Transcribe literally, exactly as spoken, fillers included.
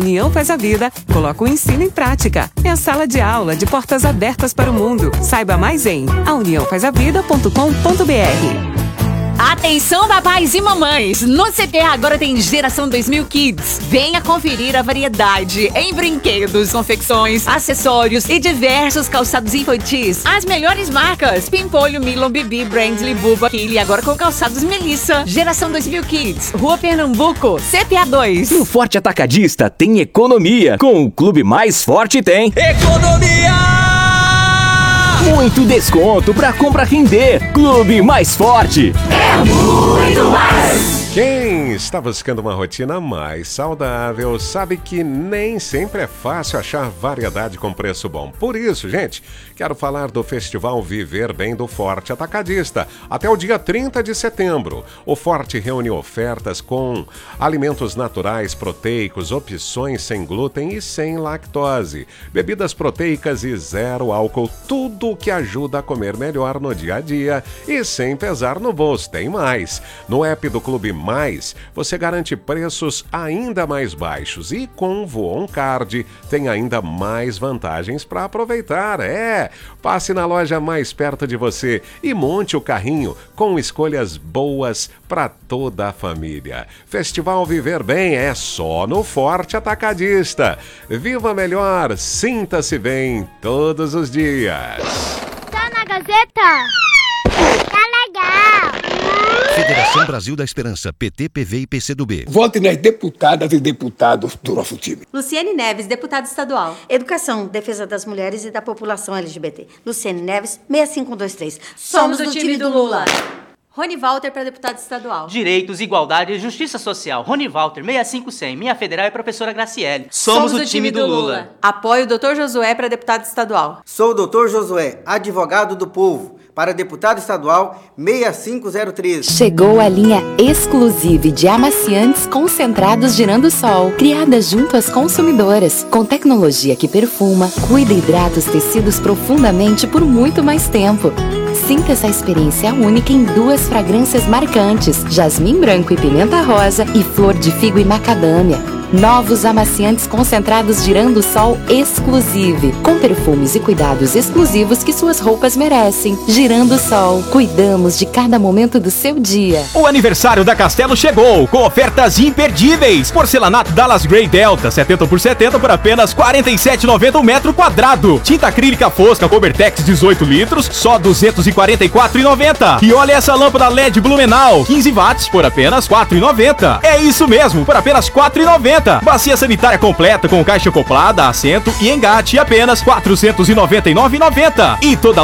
União Faz a Vida coloca o ensino em prática. É a sala de aula de portas abertas para o mundo. Saiba mais em a união faz a vida ponto com ponto br. Atenção, papais e mamães! No C T A agora tem Geração dois mil Kids. Venha conferir a variedade em brinquedos, confecções, acessórios e diversos calçados infantis. As melhores marcas: Pimpolho, Milo, Bibi, Brandly, Buba, Kili, agora com calçados Melissa. Geração dois mil Kids, Rua Pernambuco, C T A dois. No Forte Atacadista tem economia. Com o Clube Mais Forte tem economia! Muito desconto pra compra render. Clube Mais Forte é muito mais! Quem está buscando uma rotina mais saudável sabe que nem sempre é fácil achar variedade com preço bom. Por isso, gente, quero falar do Festival Viver Bem do Forte Atacadista. Até o dia trinta de setembro, o Forte reúne ofertas com alimentos naturais, proteicos, opções sem glúten e sem lactose, bebidas proteicas e zero álcool, tudo o que ajuda a comer melhor no dia a dia e sem pesar no bolso. Tem mais! No app do Clube Mais, você garante preços ainda mais baixos e com o Voon Card tem ainda mais vantagens para aproveitar. É, passe na loja mais perto de você e monte o carrinho com escolhas boas para toda a família. Festival Viver Bem é só no Forte Atacadista. Viva melhor, sinta-se bem todos os dias. Tá na Gazeta? Tá legal! Federação Brasil da Esperança, P T, P V e P C do B. Vote nas deputadas e deputados do nosso time. Luciene Neves, deputada estadual. Educação, defesa das mulheres e da população L G B T. Luciene Neves, seis cinco um dois três. Somos, Somos do time do Lula. Rony Walter para deputado estadual. Direitos, igualdade e justiça social. Rony Walter, seis cinco cem. Minha federal é professora Graciele. Somos, Somos o time, time do Lula. Lula. Apoio o doutor Josué para deputado estadual. Sou o doutor Josué, advogado do povo. Para deputado estadual, seis cinco zero três. Chegou a linha exclusiva de amaciantes concentrados Girando Sol, criada junto às consumidoras, com tecnologia que perfuma, cuida e hidrata os tecidos profundamente por muito mais tempo. Sinta essa experiência única em duas fragrâncias marcantes, jasmim branco e pimenta rosa e flor de figo e macadâmia. Novos amaciantes concentrados Girando Sol Exclusive, com perfumes e cuidados exclusivos que suas roupas merecem. Girando Sol, cuidamos de cada momento do seu dia. O aniversário da Castelo chegou, com ofertas imperdíveis. Porcelanato Dallas Grey Delta, setenta por setenta por apenas quarenta e sete reais e noventa centavos o metro quadrado. Tinta acrílica fosca Cobertex dezoito litros, só duzentos e quarenta e quatro reais e noventa centavos. E olha essa lâmpada L E D Blumenau, quinze watts por apenas quatro reais e noventa centavos. É isso mesmo, por apenas quatro reais e noventa centavos. Bacia sanitária completa com caixa acoplada, assento e engate, apenas quatrocentos e noventa e nove reais e noventa centavos. E toda